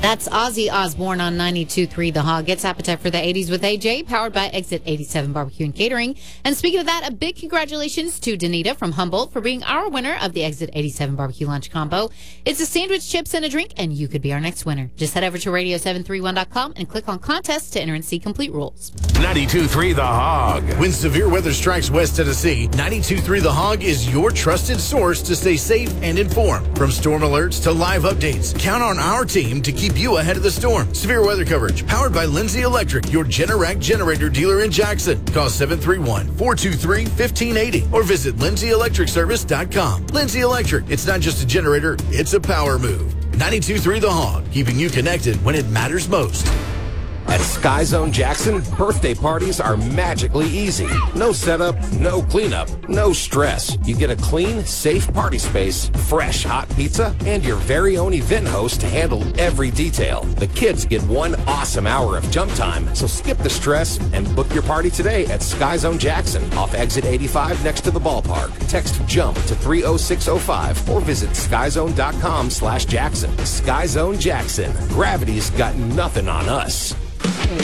That's Ozzy Osbourne on 92.3 The Hog. Gets Appetite for the 80s with AJ, powered by Exit 87 Barbecue and Catering. And speaking of that, a big congratulations to Danita from Humboldt for being our winner of the Exit 87 Barbecue Lunch Combo. It's a sandwich, chips, and a drink, and you could be our next winner. Just head over to radio731.com and click on contests to enter and see complete rules. 92.3 The Hog. When severe weather strikes West Tennessee, 92.3 The Hog is your trusted source to stay safe and informed. From storm alerts to live updates, count on our team to keep you ahead of the storm. Severe weather coverage powered by Lindsay Electric, your Generac generator dealer in Jackson. Call 731-423-1580 or visit lindsay-electricservice.com. Lindsay Electric, it's not just a generator, it's a power move. 92.3 The Hog, keeping you connected when it matters most. At Sky Zone Jackson, birthday parties are magically easy. No setup, no cleanup, no stress. You get a clean, safe party space, fresh hot pizza, and your very own event host to handle every detail. The kids get one awesome hour of jump time, so skip the stress and book your party today at Sky Zone Jackson off Exit 85 next to the ballpark. Text JUMP to 30605 or visit skyzone.com/Jackson. Sky Zone Jackson. Gravity's got nothing on us.